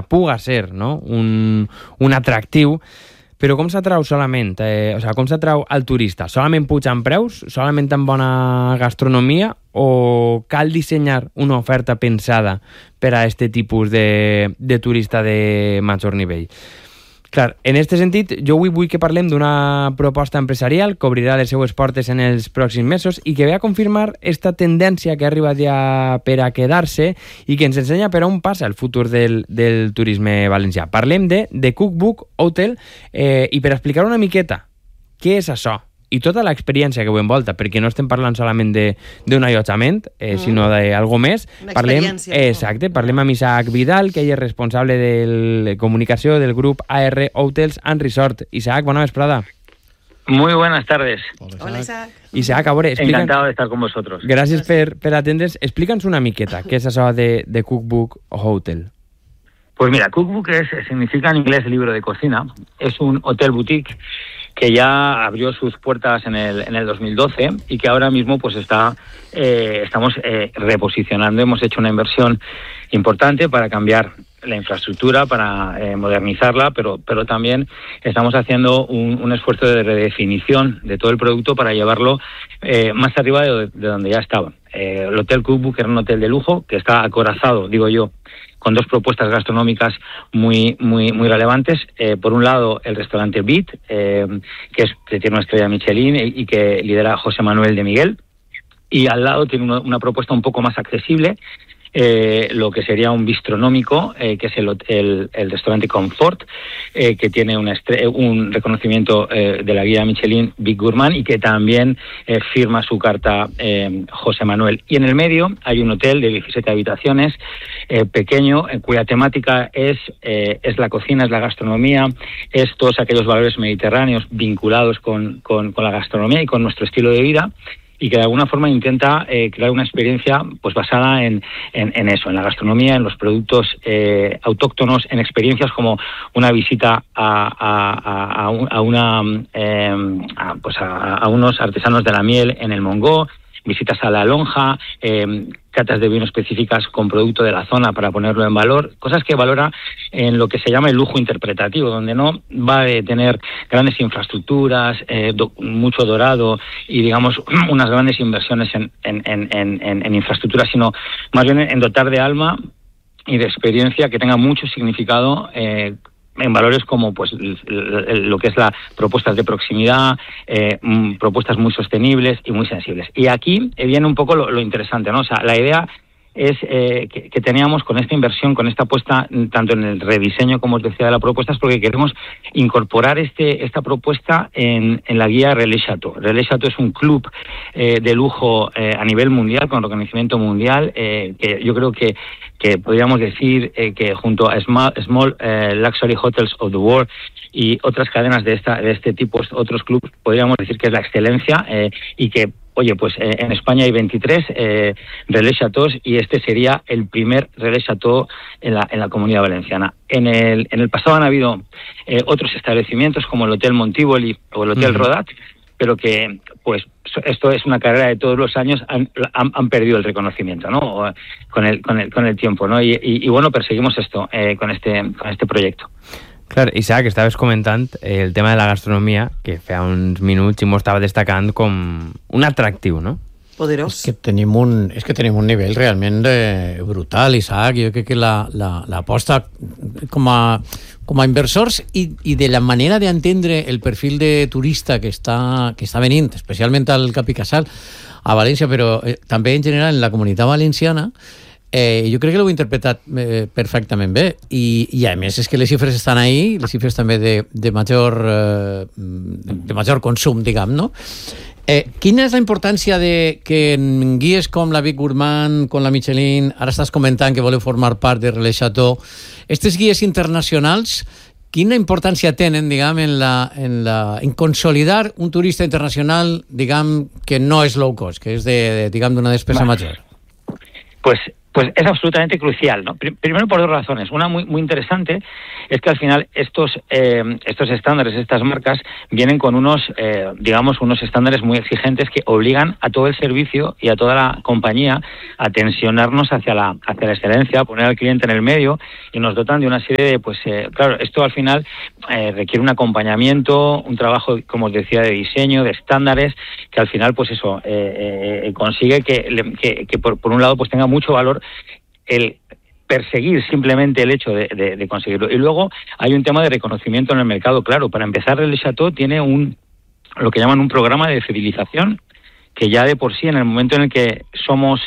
puga ser, no? un atractiu, però com s'atrau solament? Com s'atrau al turista? Solament pujant preus? Solament amb bona gastronomia? O cal dissenyar una oferta pensada per a aquest tipus de turista de major nivell? Clar, en aquest sentit, jo avui vull que parlem d'una proposta empresarial que obrirà les seues portes en els pròxims mesos i que ve a confirmar esta tendència que ha arribat ja per a quedar-se i que ens ensenya per on passa el futur del turisme valencià. Parlem de The Cookbook Hotel i per explicar una miqueta què és això i tota l'experiència que ho envolta, perquè no estem parlant solament d'un allotjament, sinó d'algo més. Parlem amb Isaac Vidal, que ell és responsable de comunicació del grup AR Hotels and Resort. Isaac, bona vesprada. Muy buenas tardes. Hola, Isaac. Isaac, a veure, encantado de estar con vosotros. Gràcies per atendre's. Explica'ns una miqueta què és això de Cookbook Hotel. Pues mira, Cookbook significa en inglés libro de cocina. Es un hotel boutique que ya abrió sus puertas en el 2012 y que ahora mismo pues estamos reposicionando. Hemos hecho una inversión importante para cambiar la infraestructura, para modernizarla, pero también estamos haciendo un esfuerzo de redefinición de todo el producto para llevarlo más arriba de donde ya estaba. El Hotel Cookbook era un hotel de lujo que está acorazado, digo yo, con dos propuestas gastronómicas muy relevantes. Por un lado, el restaurante Beat, que tiene una estrella Michelin y que lidera José Manuel de Miguel. Y al lado tiene una propuesta un poco más accesible, lo que sería un bistronómico, que es el restaurante Comfort, que tiene un reconocimiento de la guía Michelin Big Gourmand y que también firma su carta José Manuel. Y en el medio hay un hotel de 17 habitaciones, pequeño, cuya temática es la cocina, es la gastronomía, es todos aquellos valores mediterráneos vinculados con la gastronomía y con nuestro estilo de vida, y que de alguna forma intenta crear una experiencia pues basada en eso, en la gastronomía, en los productos autóctonos, en experiencias como una visita a unos artesanos de la miel en el Mongó, visitas a la lonja, catas de vino específicas con producto de la zona para ponerlo en valor, cosas que valora en lo que se llama el lujo interpretativo, donde no va a tener grandes infraestructuras, mucho dorado y digamos unas grandes inversiones en infraestructuras, sino más bien en dotar de alma y de experiencia que tenga mucho significado en valores como pues lo que es la propuestas de proximidad, propuestas muy sostenibles y muy sensibles. Y aquí viene un poco lo interesante, ¿no? O sea, la idea es que teníamos con esta inversión, con esta apuesta, tanto en el rediseño, como os decía, de la propuesta, es porque queremos incorporar esta propuesta en la guía Relais Chateau. Relais Chateau es un club de lujo a nivel mundial, con reconocimiento mundial, que yo creo que podríamos decir que junto a Small Luxury Hotels of the World y otras cadenas de este tipo, otros clubes, podríamos decir que es la excelencia y que, oye, pues en España hay 23 Relais Chateaux y este sería el primer Relais Chateau en la Comunidad Valenciana. En el pasado han habido otros establecimientos como el Hotel Montívoli o el Hotel Rodat, pero que pues esto es una carrera de todos los años, han perdido el reconocimiento, ¿no? Con el tiempo, ¿no? Y bueno, perseguimos esto con este proyecto. Clar, Isaac, estaves comentant el tema de la gastronomia, que fa uns minuts i m'ho estava destacant com un atractiu, no? Poderós. És que tenim un nivell realment brutal, Isaac. Jo crec que l'aposta com a inversors i de la manera d'entendre el perfil de turista que està venint, especialment al Cap i Casal, a València, però també en general en la Comunitat Valenciana, jo crec que l'heu interpretat perfectament bé i a més és que les xifres estan ahí, les xifres també de major consum, diguem, no? Quina és la importància de que en guies com la Big Gourmand, com la Michelin, ara estàs comentant que voleu formar part de Relais Chateau, aquestes guies internacionals, quina importància tenen, diguem, en consolidar un turista internacional, diguem, que no és low cost, que és d'una despesa major? Pues Pues es absolutamente crucial, ¿no? Primero por dos razones. Una muy interesante es que al final estos estándares, estas marcas, vienen con unos estándares muy exigentes que obligan a todo el servicio y a toda la compañía a tensionarnos hacia la excelencia, a poner al cliente en el medio, y nos dotan de una serie de, claro, esto al final requiere un acompañamiento, un trabajo, como os decía, de diseño, de estándares, que al final, consigue que por un lado, pues tenga mucho valor el perseguir simplemente el hecho de conseguirlo. Y luego hay un tema de reconocimiento en el mercado. Claro, para empezar, el Chateau tiene lo que llaman un programa de fidelización, que ya de por sí, en el momento en el que somos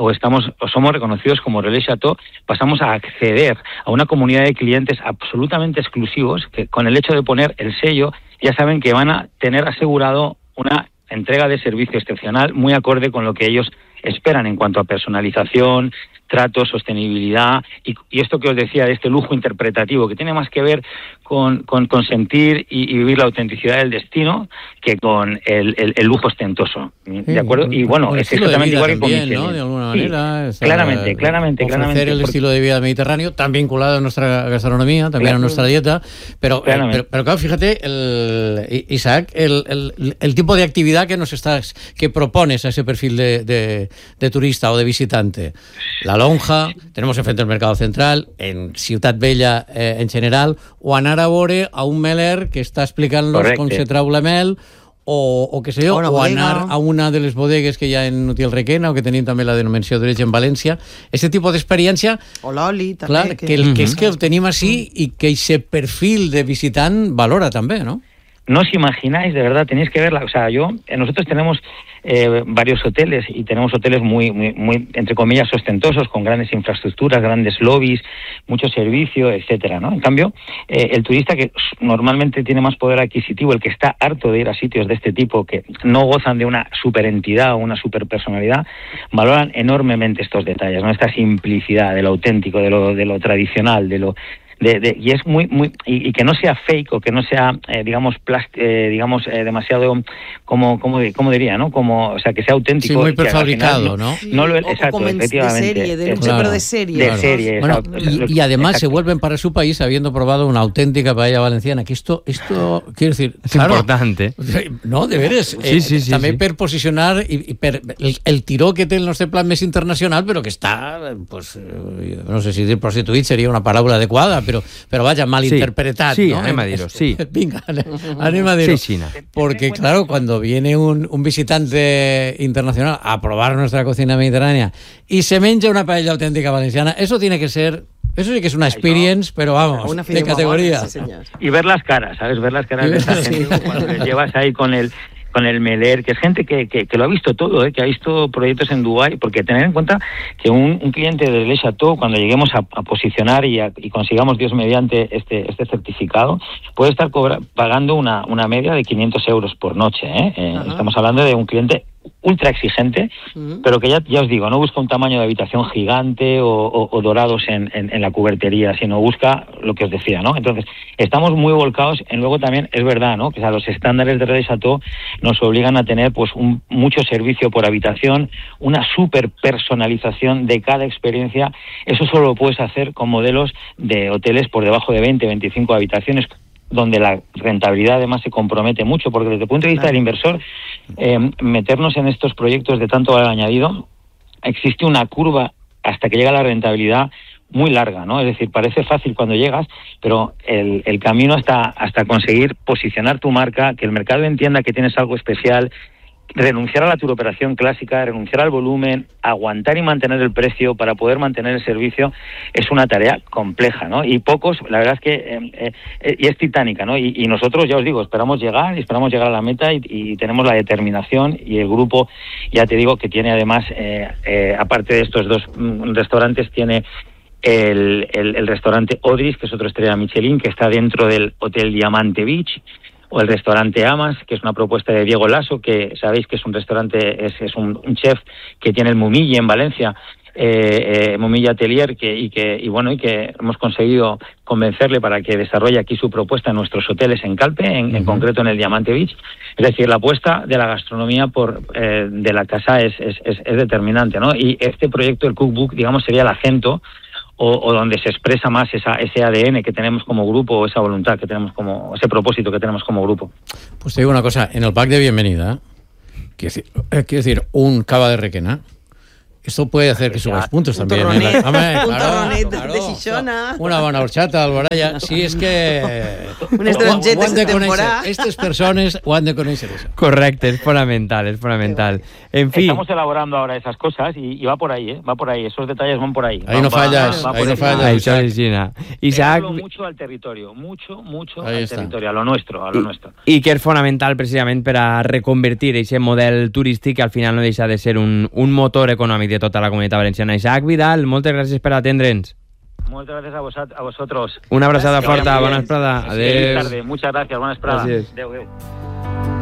reconocidos como Relais Chateau, pasamos a acceder a una comunidad de clientes absolutamente exclusivos, que con el hecho de poner el sello ya saben que van a tener asegurado una entrega de servicio excepcional muy acorde con lo que ellos esperan en cuanto a personalización, trato, sostenibilidad y esto que os decía de este lujo interpretativo, que tiene más que ver con sentir y vivir la autenticidad del destino que con el lujo ostentoso, ¿de acuerdo? Y bueno, es exactamente igual que con Michelin, ¿no? De alguna manera, claramente. Ofrecer el estilo de vida mediterráneo, tan vinculado a nuestra gastronomía, también a nuestra dieta, pero claro, fíjate, Isaac, el tipo de actividad que propones a ese perfil de turista o de visitante. La lonja, tenemos enfrente el Mercado Central, en Ciutat Vella en general, o anar a veure a un meler que està explicant-nos com se trau la mel, o què sé jo, o anar a una de les bodegues que hi ha en Utiel Requena, o que tenim també la denominació d'origen València. Aquest tipus d'experiència, o l'oli, també. Clar, que és que el tenim així i que aquest perfil de visitant valora també, ¿no? No os imagináis, de verdad, tenéis que verla. O sea, nosotros tenemos varios hoteles y tenemos hoteles muy, entre comillas, ostentosos, con grandes infraestructuras, grandes lobbies, mucho servicio, etcétera, ¿no? En cambio, el turista que normalmente tiene más poder adquisitivo, el que está harto de ir a sitios de este tipo, que no gozan de una superentidad o una superpersonalidad, valoran enormemente estos detalles, ¿no? Esta simplicidad de lo auténtico, de lo tradicional, y es y que no sea fake o que no sea demasiado como diría, ¿no? O sea, que sea auténtico, sí, muy prefabricado, ¿no? Exacto, efectivamente. De serie, de lujo, pero de serie. De serie, bueno, y además se vuelven para su país habiendo probado una auténtica paella valenciana, que esto quiero decir, es importante. No, de veres. Sí, també per posicionar i per el tiró que té el nostre plat més internacional, però que està, pues, no sé si dir prostituït seria una paraula adequada, pero vaya, malinterpretat, sí, ¿no? Anem a dir-ho, sí. Vinga, anem a dir-ho. Sí, porque, claro, cuando viene un visitante internacional a probar nuestra cocina mediterránea y se menja una paella auténtica valenciana, eso sí que es una experience, pero vamos, de categoría. Y ver las caras, ¿sabes? Ver las caras de esa gente cuando les llevas ahí con el meler, que es gente que lo ha visto todo, que ha visto proyectos en Dubái, porque tener en cuenta que un cliente de Relais Chateau, cuando lleguemos a posicionar y consigamos, Dios mediante, este certificado, puede estar pagando una media de 500 euros por noche, Estamos hablando de un cliente ultra exigente, pero que ya os digo, no busca un tamaño de habitación gigante o dorados en la cubertería, sino busca lo que os decía, ¿no? Entonces, estamos muy volcados en luego también, es verdad, ¿no? Que los estándares de Relais Chateau nos obligan a tener pues mucho servicio por habitación, una super personalización de cada experiencia. Eso solo lo puedes hacer con modelos de hoteles por debajo de 20, 25 habitaciones, donde la rentabilidad además se compromete mucho, porque desde el punto de vista del inversor, meternos en estos proyectos de tanto valor añadido, existe una curva hasta que llega la rentabilidad muy larga, ¿no? Es decir, parece fácil cuando llegas, pero el camino hasta conseguir posicionar tu marca, que el mercado entienda que tienes algo especial, renunciar a la turoperación clásica, renunciar al volumen, aguantar y mantener el precio para poder mantener el servicio, es una tarea compleja, ¿no? Y pocos, la verdad es que y es titánica, ¿no? Y nosotros, ya os digo, esperamos llegar a la meta y tenemos la determinación, y el grupo, ya te digo, que tiene además, aparte de estos dos restaurantes, tiene el restaurante Odris, que es otra estrella Michelin, que está dentro del Hotel Diamante Beach, o el restaurante Amas, que es una propuesta de Diego Lasso, que sabéis que es un restaurante, es un chef que tiene el Mumille en Valencia, Momilla Atelier, y que hemos conseguido convencerle para que desarrolle aquí su propuesta en nuestros hoteles en Calpe, en concreto en el Diamante Beach. Es decir, la apuesta de la gastronomía de la casa es determinante, ¿no? Y este proyecto, el Cookbook, digamos, sería el acento o donde se expresa más ese ADN que tenemos como grupo, o esa voluntad que tenemos ese propósito que tenemos como grupo. Pues te digo una cosa, en el pack de bienvenida, quiero decir, un cava de requena, esto puede hacer que subas puntos también. Torronet, torronet de Xixona. Una bona horchata, Alboraya. Sí, és que... Unes drongetes de temporada. Aquestes persones ho han de conèixer. Eso. Correcte, es fonamental, es fonamental. En fin. Estamos elaborando ahora esas cosas y va por ahí, va por ahí. Esos detalles van por ahí. Ahí no fallas, ahí no fallas. Això és Gina. Isaac... mucho al territorio, mucho al territorio, a lo nuestro. I que és fonamental precisament per a reconvertir aquest model turístic que al final no deixa de ser un motor econòmic de tota la comunitat valenciana. Isaac Vidal, moltes gràcies per atendre'ns. Muchas gracias a vosotros. Una abraçada forta, bona vesprada. Adéu. Muchas gracias, buena vesprada. Gràcies. Adéu.